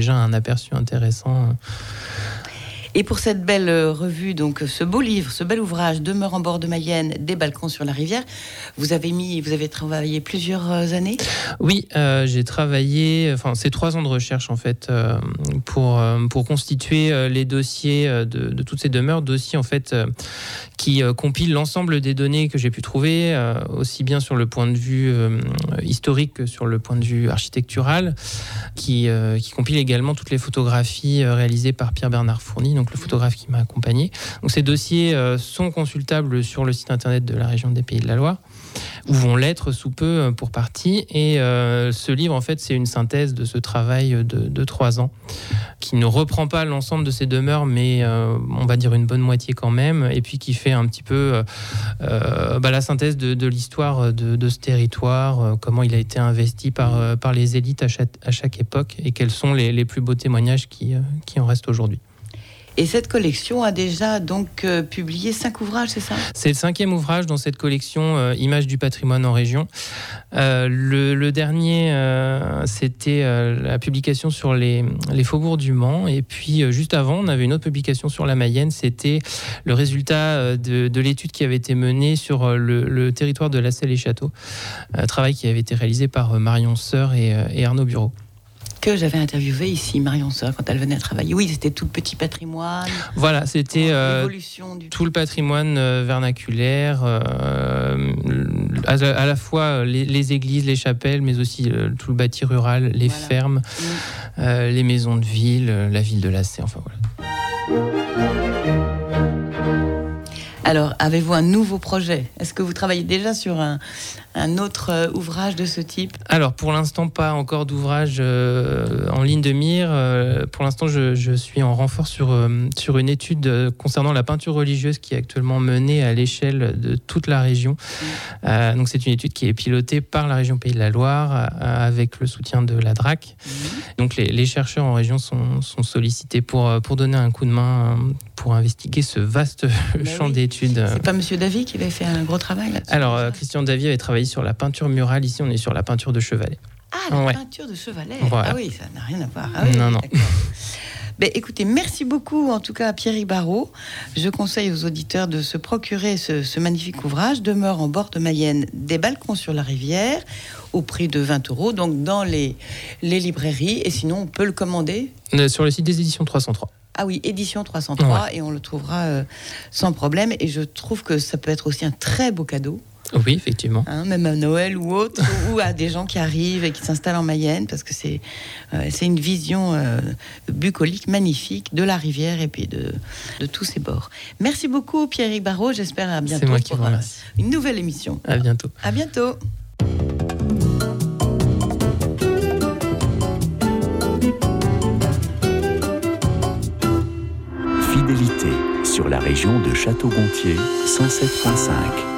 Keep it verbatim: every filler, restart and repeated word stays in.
déjà un aperçu intéressant. Et pour cette belle revue, donc ce beau livre, ce bel ouvrage, Demeure en bord de Mayenne, des balcons sur la rivière, vous avez mis, vous avez travaillé plusieurs années ? Oui, euh, j'ai travaillé, enfin c'est trois ans de recherche en fait euh, pour euh, pour constituer euh, les dossiers de, de toutes ces demeures, dossiers en fait euh, qui euh, compilent l'ensemble des données que j'ai pu trouver, euh, aussi bien sur le point de vue euh, historique que sur le point de vue architectural, qui euh, qui compile également toutes les photographies euh, réalisées par Pierre-Bernard Fourny, donc le photographe qui m'a accompagné. Donc ces dossiers euh, sont consultables sur le site internet de la région des Pays de la Loire, où vont l'être sous peu pour partie. Et euh, ce livre, en fait, c'est une synthèse de ce travail de, de trois ans, qui ne reprend pas l'ensemble de ces demeures, mais euh, on va dire une bonne moitié quand même, et puis qui fait un petit peu euh, bah, la synthèse de, de l'histoire de, de ce territoire, euh, comment il a été investi par, euh, par les élites à chaque, à chaque époque, et quels sont les, les plus beaux témoignages qui, euh, qui en restent aujourd'hui. Et cette collection a déjà donc euh, publié cinq ouvrages, c'est ça ? C'est le cinquième ouvrage dans cette collection euh, Images du patrimoine en région. Euh, le, le dernier, euh, c'était euh, la publication sur les, les faubourgs du Mans. Et puis, euh, juste avant, on avait une autre publication sur la Mayenne. C'était le résultat euh, de, de l'étude qui avait été menée sur euh, le, le territoire de La Selle-et-Château. Un travail qui avait été réalisé par euh, Marion Sœur et, euh, et Arnaud Bureau. Que j'avais interviewé ici, Marion Sœur, quand elle venait à travailler. Oui, c'était tout le petit patrimoine. Voilà, c'était euh, l'évolution du... tout le patrimoine euh, vernaculaire, euh, à, à la fois les, les églises, les chapelles, mais aussi euh, tout le bâti rural, les voilà. fermes, mmh. euh, les maisons de ville, euh, la ville de La Selle, enfin voilà. Alors, avez-vous un nouveau projet ? Est-ce que vous travaillez déjà sur un, un autre euh, ouvrage de ce type ? Alors, pour l'instant, pas encore d'ouvrage euh, en ligne de mire. Euh, pour l'instant, je, je suis en renfort sur, euh, sur une étude euh, concernant la peinture religieuse qui est actuellement menée à l'échelle de toute la région. Mmh. Euh, donc, c'est une étude qui est pilotée par la région Pays de la Loire euh, avec le soutien de la D R A C. Mmh. Donc, les, les chercheurs en région sont, sont sollicités pour, pour donner un coup de main, euh, pour investiguer ce vaste bah champ oui. d'études. C'est pas Monsieur Davy qui avait fait un gros travail là-dessus ? Alors, euh, Christian Davy avait travaillé sur la peinture murale. Ici, on est sur la peinture de chevalet. Ah, la ouais. peinture de chevalet. Voilà. Ah oui, ça n'a rien à voir. Ah oui, non, non. Ben, écoutez, merci beaucoup en tout cas à Pierrick Barraud. Je conseille aux auditeurs de se procurer ce, ce magnifique ouvrage, Demeure en bord de Mayenne, des balcons sur la rivière, au prix de vingt euros, donc dans les, les librairies. Et sinon, on peut le commander sur le site des éditions trois cent trois. Ah oui, édition trois cent trois, ouais. Et on le trouvera euh, sans problème. Et je trouve que ça peut être aussi un très beau cadeau. Oui, effectivement. Hein, même à Noël ou autre, ou à des gens qui arrivent et qui s'installent en Mayenne, parce que c'est, euh, c'est une vision euh, bucolique magnifique de la rivière et puis de, de tous ses bords. Merci beaucoup Pierrick Barraud, j'espère à bientôt. C'est moi qui pour vous remercie. Une nouvelle émission. À bientôt. À bientôt. Fidélité sur la région de Château-Gontier, cent sept virgule cinq.